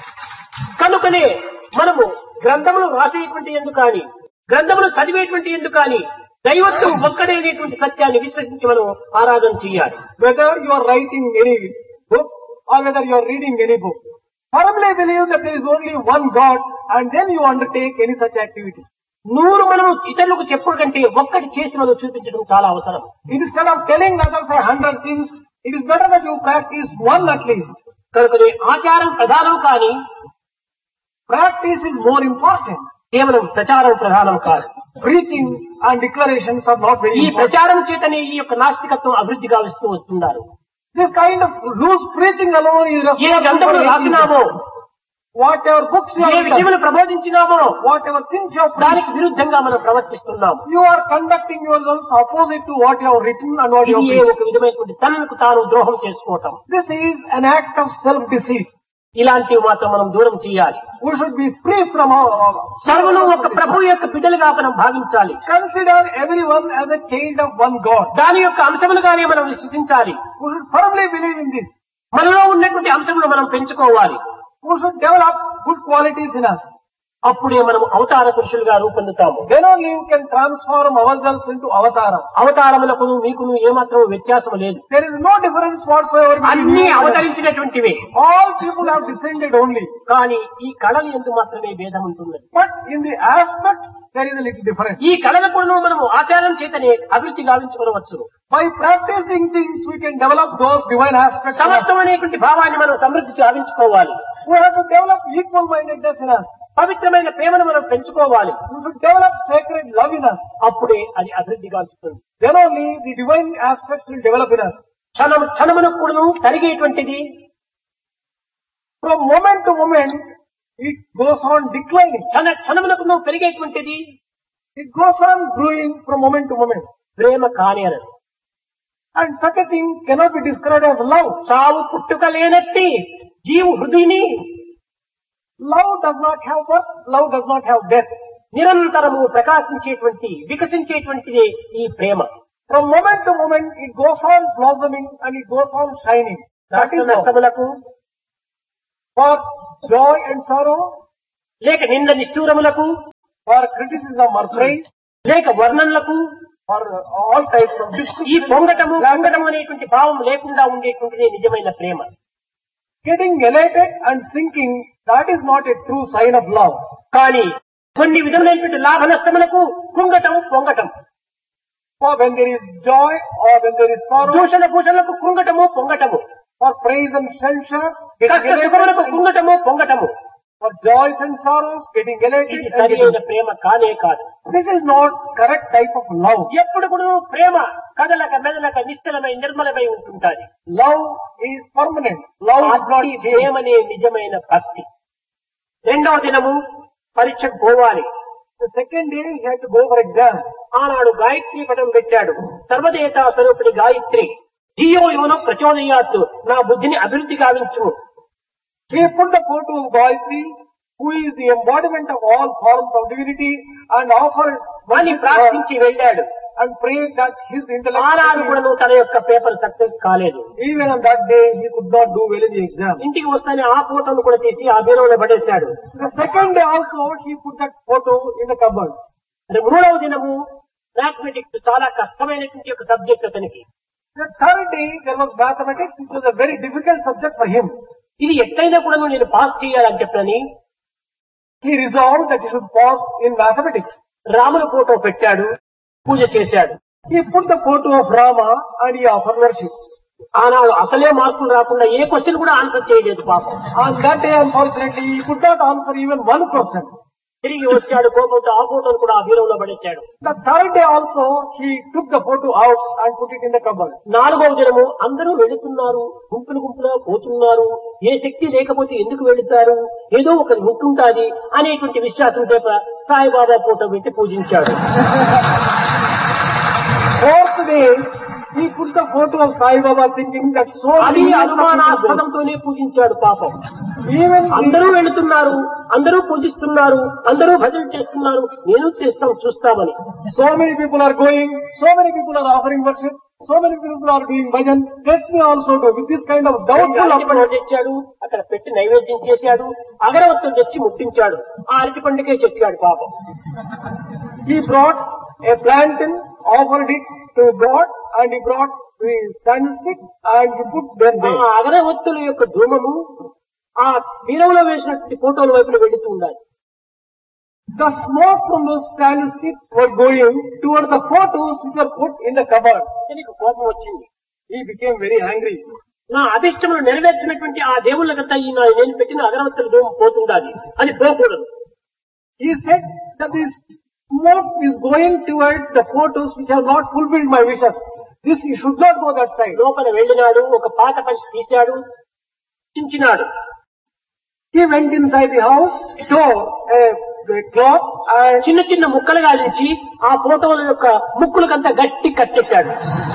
కనుకనే మనము గ్రంథములు రాసేటువంటి ఎందుకు కానీ గ్రంథములు చదివేటువంటి ఎందుకు కానీ దైవత్వం ఒక్కడైనటువంటి సత్యాన్ని విశ్వసించి మనం ఆరాధన చేయాలి. Whether you are writing any book or whether you are reading any book, firmly believe that there is only one God, and then you undertake any such activity. 100 మనము ఇతరులకు చెప్పుడు కంటే ఒక్కటి చేసి మనం చూపించడం చాలా అవసరం. Instead of telling others 100 things, it is better that you practice one at least. కనుకనే ఆచారం ప్రధానం కానీ Practice is more important. కేవలం ప్రచారం ప్రధానం కాదు. Preaching and declarations are not very ఈ important. ప్రచారం చేతనే ఈ యొక్క నాస్తికత్వం అభివృద్ధి గావిస్తూ వస్తున్నారు. This kind of loose preaching alone is ఏ గ్రంథములు రాసినామో, whatever books you A have done, విషయములు ప్రబోధించినామో whatever things you have దానికి preached, విరుద్ధంగా మనం ప్రవర్తిస్తున్నాము. you are conducting yourselves opposite to what you have written and what you have ఇది preached. ఒక విధమైనటువంటి తనకు తాను ద్రోహం చేసుకోవటం. This is an act of self-deceit. ఇలాంటివి మాత్రం మనం దూరం చేయాలి. We should be free from all. సర్వులు ఒక ప్రభు యొక్క బిడ్డలుగా మనం భావించాలి. Consider everyone as a child of one God. దాని యొక్క అంశములుగానే మనం విశ్వసించాలి. We should firmly believe in this. మనలో ఉన్నటువంటి అంశములు మనం పెంచుకోవాలి. We should develop good qualities in us. అప్పుడే మనం అవతార పురుషులుగా రూపొందుతాము. Then only you can transform ourselves into avatara. అవతారములకు మీకును ఏమాత్రం వ్యత్యాసం లేదు. There is no difference whatsoever between అన్ని you and us. అవతరించినటువంటివే. All people have descended only. కానీ ఈ కళలు ఎందు మాత్రమే భేదం ఉంటున్నది. But in the aspect, there is a little difference. ఈ కళలకు మనము ఆచారం చేతనే అభివృద్ధి గావించుకోవచ్చు. By practicing things, we can develop those divine aspects. సమత్వం అనేటువంటి భావాన్ని మనం సమృద్ధి గావించుకోవాలి. We have to develop equal-mindedness in us. పవిత్రమైన ప్రేమను మనం పెంచుకోవాలి. We should develop sacred love in us. అప్పుడే అది అభివృద్ధి గావిస్తుంది. Then only the divine aspects will develop in us. క్షణమునకు కూడాను తరిగేటువంటిది. From moment to moment, it goes on declining. క్షణమునకు పెరిగేటువంటిది. It goes on growing from moment to moment. Prema కానేరదు. And such a thing cannot be described as love. చావు పుట్టుక లేనట్టి జీవు హృదయని Love does not have birth, love does not have death. నిరంతరము ప్రకాశించేటువంటి వికసించేటువంటిదే ఈ ప్రేమ. From moment to moment, it goes on blossoming and it goes on shining. That is love. నష్టములకు For joy and sorrow, లేక నింద నిష్ఠూరములకు for criticism or praise, లేక వర్ణనలకు for all types of ఈ discrimination, పొంగటము అనేటువంటి భావం లేకుండా ఉండేటువంటిదే నిజమైన ప్రేమ. getting elated and thinking, that is not a true sign of love. కానీ కొన్ని విధములైనటువంటి లాభ నష్టములకు కృంగటం పొంగటం, For when there is joy or when there is sorrow, దూషణ భూషణలకు కృంగటము పొంగటము, for praise and censure, కష్ట getting సుఖములకు elated, కృంగటము పొంగటము, for joys and sorrows, getting elated. ఇది And సరైన getting... ప్రేమ కానే కాదు. This is not correct type of love. ఎప్పుడు కూడా ప్రేమ కదలక మెదలక నిశ్చలమై నిర్మలమై ఉంటుంటాది. Love is permanent. Love is not అట్టి changed. ప్రేమనే నిజమైన భక్తి. రెండవ దినము పరీక్షకు పోవాలి. The second day he had to go for exam. ఆనాడు గాయత్రి పటం పెట్టాడు. సర్వదేవతా స్వరూపిణి గాయత్రి, ధియో యోన ప్రచోదయాత్, నా బుద్ధిని అభివృద్ధి గావించు. He put the photo of Gayatri, who is the embodiment of all forms of divinity, and offered అని ప్రార్థించి వెళ్ళాడు. and prayed that his ఆనాడు కూడా intellect. తన యొక్క పేపర్ సక్సెస్ కాలేదు. Even on that day, he could not do well in the exam. ఇంటికి వస్తానే ఆ ఫోటోను కూడా తీసి ఆ బీరువాలో పడేశాడు. The second day also, he put that photo in the cupboard. మరి మూడవ దినము మ్యాథమెటిక్స్ చాలా కష్టమైనటువంటి ఒక సబ్జెక్ట్ అతనికి. The third day, there was mathematics, which was a very difficult subject for him. ఇది ఎట్లయినా కూడా నేను పాస్ చేయాలని చెప్పని He resolved that he should pass in mathematics. రాముల ఫోటో పెట్టాడు, పూజ చేశాడు. He put the photo of Rama and he offered worship. ఆనాడు అసలే మార్కులు రాకుండా ఏ క్వశ్చన్ కూడా ఆన్సర్ చేయలేదు పాపం. On that day, unfortunately, he could not answer even one question. తిరిగి వచ్చాడు కోపంతో, ఆ ఫోటోను కూడా ఆ బీరువాలో పడేశాడు. The third day also, he took the photo out and put it in the cupboard. నాలుగవ దినము అందరూ వెళుతున్నారు, గుంపులు గుంపులా పోతున్నారు, ఏ శక్తి లేకపోతే ఎందుకు వెళుతారు, ఏదో ఒకటి ఉంటుంటాది అనేటువంటి విశ్వాసం చేత సాయిబాబా ఫోటో పెట్టి పూజించాడు. Fourth day, he put the photo of Sai Baba thinking that so అది many people go. అనుమానాస్పదంతోనే పూజించాడు పాపం. Even అందరూ వెళుతున్నారు, అందరూ పూజిస్తున్నారు, అందరూ భజన చేస్తున్నారు, నేను చేస్తాం చూస్తామని. so many people are going, so many people are offering worship, so many people are doing bhajan, let me also do. With this kind of doubtful అరటిపండు approach, తెచ్చాడు, అక్కడ పెట్టి నైవేద్యం చేశాడు, అగరవత్తులు తెచ్చి ముట్టించాడు, ఆ అరటిపండుకే చెప్పాడు పాపం. he brought a plantain, offered it to God, and he brought the candlestick and he put them ఆ there. అగరవత్తుల యొక్క ధూమము ఆ బీరంలో వేసినటువంటి ఫోటోల వైపున వెళుతూ ఉండాలి. The smoke from those candlesticks were going towards the photos which were put in the cupboard. నీకు కోపం వచ్చింది. He became very angry. నా అభిష్టములు నెరవేర్చినటువంటి ఆ దేవుళ్ళకంతా ఈ నేను పెట్టిన అగరవత్తుల ధూమం పోతుండాలి, అది పోకూడదు. He said that this smoke is going towards the photos which have not fulfilled my wishes. This you should not go that side. లోపల వెళ్ళినాడు, ఒక పాత పంచి తీశాడు, Chinchinada. He went inside the house, tore a cloth and చిన్న చిన్న ముక్కలుగా నుంచి ఆ ఫోటోల యొక్క ముక్కులకంతా గట్టి కట్టెట్టాడు.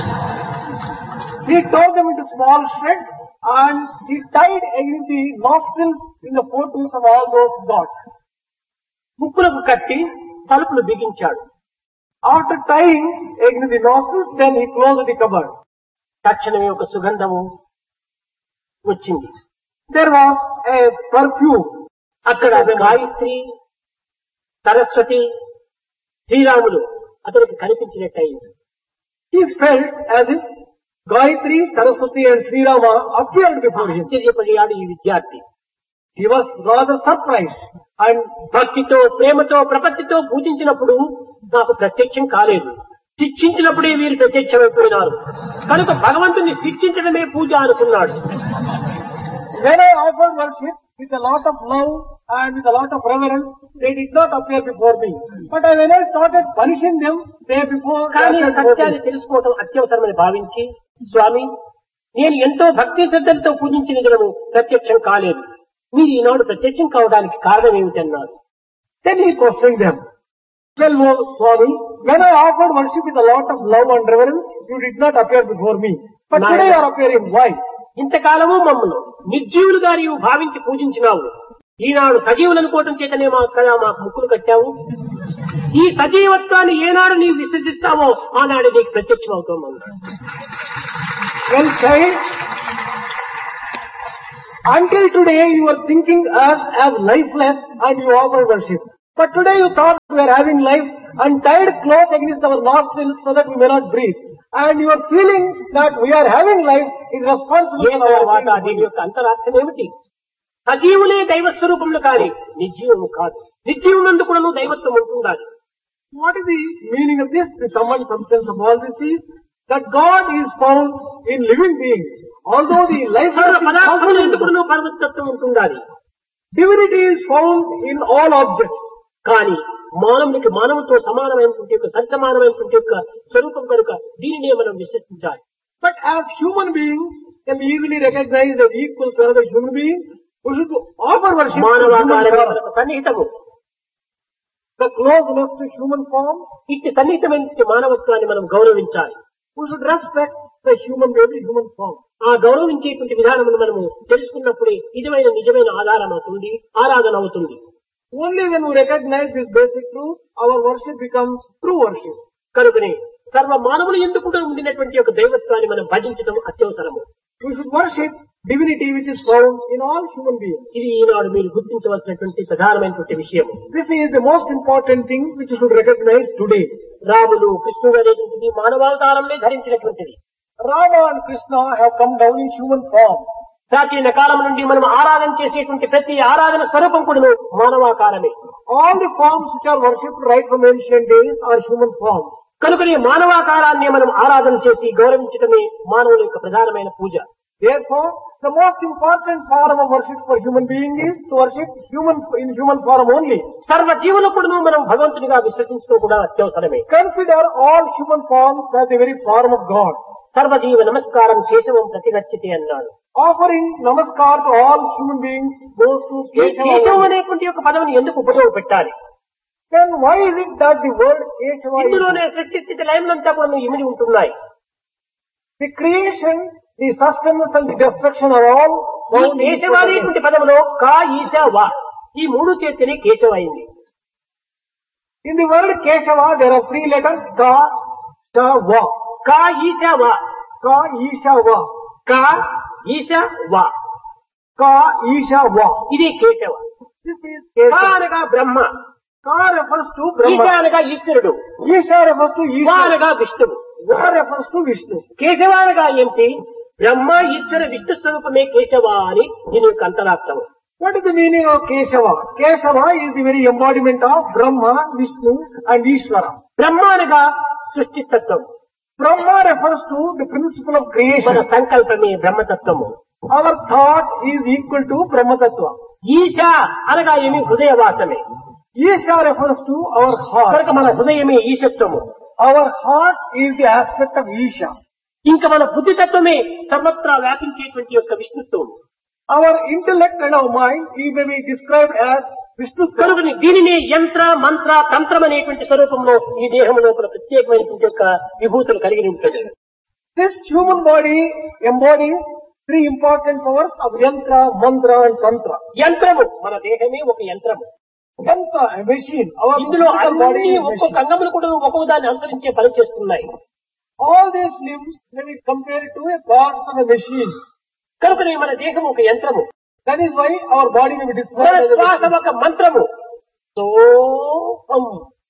he tore them into small shreds and he tied against the nostrils in the photos of all those gods. ముక్కులకు కట్టి తలుపులు బిగించాడు. After tying against the nostrils, then he closed the cupboard. తక్షణమే ఒక సుగంధము వచ్చింది. There was a perfume. అక్కడ గాయత్రి, సరస్వతి, శ్రీరాములు అతనికి కనిపించినట్టయింది. He felt as if Gayatri, Saraswati and Sri Rama appeared before him. ఆశ్చర్యపడియాడు ఈ విద్యార్థి. He was rather surprised and భక్తితో, ప్రేమతో, ప్రపత్తితో పూజించినప్పుడు నాకు ప్రత్యక్షం కాలేదు, శిక్షించినప్పుడే వీరు ప్రత్యక్షమైపోయినారు కనుక భగవంతుని శిక్షించడమే పూజ అనుకున్నాడు. when I offered worship with a lot of love and with a lot of reverence, they did not appear before me. But when I started punishing them, they before కానీ appeared before సత్యాన్ని me. తెలుసుకోవటం అత్యవసరమని భావించి, స్వామి నేను ఎంతో భక్తి శ్రద్ధలతో పూజించిన దినము ప్రత్యక్షం కాలేదు, మీరు ఈనాడు ప్రత్యక్షం కావడానికి కారణం ఏమిటన్నారు. Then he questioned them. Well, Swami, when I offered worship with a lot of love and reverence, you did not appear before me. But today you are appearing. Why? ఇంతకాలము మమ్మల్ని నిర్జీవులుగా నీవు భావించి పూజించినావు, ఈనాడు సజీవులు అనుకోవటం చేతనే కదా మాకు ముక్కులు కట్టావు. ఈ సజీవత్వాన్ని ఏనాడు నీవు విసర్జిస్తావో ఆనాడు నీకు ప్రత్యక్షం అవుతామన్నాడు. Well said. Until today you were thinking us as lifeless and you offer worship. But today you thought we are having life and tied close against our nostrils so that we may not breathe. And you are feeling that we are having life is responsible for our దీని యొక్క అంతరార్థం ఏమిటి? సజీవులే దైవ స్వరూపములు కాని నిర్జీవము కాదు. నిర్జీవునందు కూడా దైవత్వం ఉంటుండాలి. What is the meaning of this? The common substance of all this is that God is found in living beings. Although the life పదార్థములు ఎందుకు పరమతత్వం ఉంటుండాలి. Divinity is found in all objects. కానీ మానవునికి మానవుతో సమానమైనటువంటి యొక్క సరిసమానమైనటువంటి యొక్క స్వరూపం కనుక దీనినే మనం విశ్వసించాలి. But as human beings can be easily recognized as equal to another human being, we should offer worship to మానవాకారమే సన్నిహితము. The closeness to human form, ఇట్టి సన్నిహితమైన మానవత్వాన్ని మనం గౌరవించాలి. we should respect the every human form. ఆ గౌరవించేటువంటి విధానమును మనము తెలుసుకున్నప్పుడే నిజమైన ఆధారం అవుతుంది, ఆరాధన అవుతుంది. Only when we recognize this basic truth, our worship becomes true worship. కనుకనే సర్వ మానవులు ఎందుకు ఉండినటువంటి ఒక దైవత్వాన్ని మనం భజించడం అత్యవసరము. We should worship divinity which is found in all human beings. ఇది ఈనాడు మీరు గుర్తించవలసినటువంటి ప్రధానమైనటువంటి విషయం. This is the most important thing which you should recognize today. Ramulu కృష్ణుడు అనేటువంటిది మానవావతారంలో ధరించినటువంటిది. Rama and Krishna have come down in human form. ప్రాచీన కాలం నుండి మనం ఆరాధన చేసేటువంటి ప్రతి ఆరాధన స్వరూపం కూడా మానవాకారమే. All the forms which are worshipped right from ancient days are human forms. కనుకనే మానవాకారాన్ని మనం ఆరాధన చేసి గౌరవించడమే మానవుల యొక్క ప్రధానమైన పూజ. Therefore, the most important form of worship for human being is to worship in human form only. సర్వ జీవులకును మనం భగవంతునిగా విశ్వసించడం కూడా అత్యవసరమే. Consider all human forms as the very form of God. సర్వజీవ నమస్కారం శేషవం ప్రతిగచ్చతి అన్నాడు. Offering namaskar to all human beings goes to కేశవం Keshava. అనేటువంటి ఒక పదవిని ఎందుకు ఉపయోగపెట్టాలి? Then why is it that the word Keshava is ఇందులోనే సృష్టి స్థితి లయములంతా కూడా ఇమిడి ఉంటున్నాయి. the creation, the sustenance and the destruction are all ఈ found in కేశవ Keshava. అనేటువంటి పదములో కా ఈశ వా ఈ మూడు చేతిని కేశవ అయింది. In the word Keshava there are three letters Ka, Sha, Va. కా ఈశ వా Ka, Isha, Va. కా ఈశ వా Ka, Isha, Va. ఇది కేశవ. This is కా Keshava. అనగా బ్రహ్మ, Ka refers to ఈశ Brahma. అనగా ఈశ్వరుడు, Isha refers to వా Isha. అనగా విష్ణువు. Va refers to Vishnu. Keshava అనగా ఏమిటి? బ్రహ్మ ఈశ్వర విష్ణు స్వరూపమే కేశవ అని దీని యొక్క అంతరార్థం. What is the meaning of Keshava? Keshava is the very embodiment of Brahma, Vishnu and Ishvara. బ్రహ్మ అనగా సృష్టితత్వం, Brahma refers to the principle of మన creation. సంకల్పమే బ్రహ్మతత్వము. Our thought is equal to Brahma Tattva. ఈశ అనగా ఏమి? హృదయవాసమే. Isha refers to our heart. కనుక మన హృదయమే ఈశత్వము. Our heart is the aspect of Isha. ఇంకా మన బుద్ధితత్వమే సర్వత్రా వ్యాపించేటువంటి యొక్క విష్ణుత్వం. Our intellect and our mind may be described as Vishnu. కనుక దీనిని యంత్ర మంత్ర తంత్రం అనేటువంటి స్వరూపంలో ఈ దేహం లోపల ప్రత్యేకమైనటువంటి యొక్క విభూతులు కలిగి ఉంటుంది. This human body embodies three important powers of Yantra, Mantra and Tantra. యంత్రము మన దేహమే ఒక యంత్రము. Yantra, a machine. Our ఇందులో physical body అన్ని is a ఒక్కొక్క machine. అంగములు కూడా ఒక్కొక్క దాన్ని అనుసరించే పని చేస్తున్నాయి. All these limbs may be compared to a part of a machine. కనుకనే మన దేహం ఒక యంత్రము, That is why our body may be మన described as a శ్వాస machine. ఒక మంత్రము. సోహం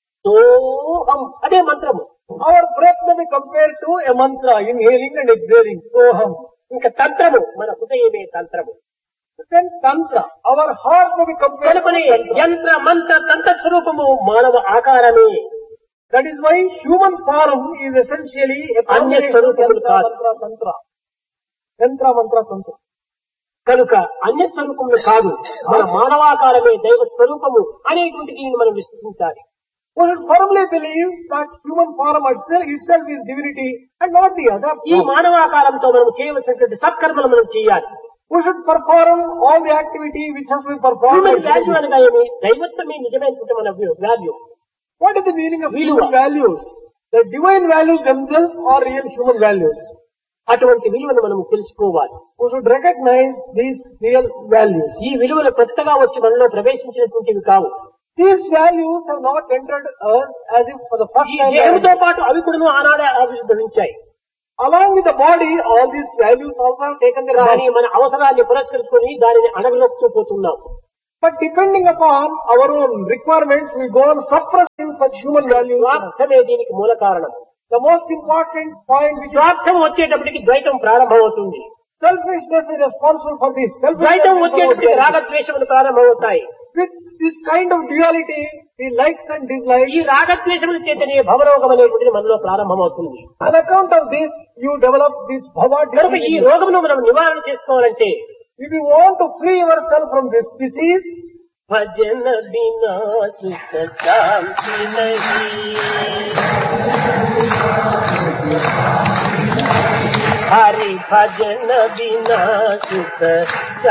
సోహం అదే మంత్రము. Our breath may be compared to a mantra, inhaling and exhaling. Soham. ఇంకా తంత్రము మన హృదయమే తంత్రము. Then Tantra, our heart may be compared to కనుకనే Tantra. యంత్ర మంత్ర తంత్ర స్వరూపము మానవ ఆకారమే. That is why human form is essentially a combination of Yantra, Mantra, Tantra. Yantra, Mantra, Tantra. కనుక అన్య స్వరూపములు కాదు, మన మానవాకారమే దైవ స్వరూపము అనేటువంటి దీనిని మనం విశ్వసించాలి. We should firmly believe that human form itself is divinity and not the other. ఈ మానవాకారంతో మనం చేయవలసినటువంటి సత్కర్మలు మనం చేయాలి. We should perform all the activity which has been performed. Human value అనగా ఏమి? దైవత్వమే నిజమైనటువంటి మన value. What is the meaning of Viluva. human values? The divine values themselves are real human values. అటువంటి విలువను మనం తెలుసుకోవాలి. We should recognize these real values. ఈ విలువలు కొత్తగా వచ్చి మనలో ప్రవేశించినటువంటివి కావు. These values have not entered us as if for the first ఈ time. దేహంతో పాటు అవి కూడా ఆనాడే ఆవిర్భవించాయి. Along with the body, all these values also have taken their కానీ rise. మన అవసరాన్ని పురస్కరించుకొని దానిని అడగలోపుతూ పోతున్నాం. But depending upon our own requirements, we go on suppressing such human values. స్వార్థమే దీనికి మూల కారణం. The most important point which is స్వార్థం వచ్చేటప్పటికి ద్వైతం ప్రారంభమవుతుంది. selfishness is responsible for this. ద్వైతం వచ్చేటప్పటికి Selfishness రాగద్వేషములు ప్రారంభమవుతాయి. with this kind of duality, the likes and dislikes. ఈ రాగద్వేషముల చేతనే భవరోగం అనేటువంటిది మనలో ప్రారంభమవుతుంది. On account of this, you develop this bhava కనుక ఈ disease. రోగమును మనం నివారణ చేసుకోవాలంటే If you want to free yourself from this disease, భజన బినా సుఖ శాంతి నహీ, హరి భజన బినా సుఖ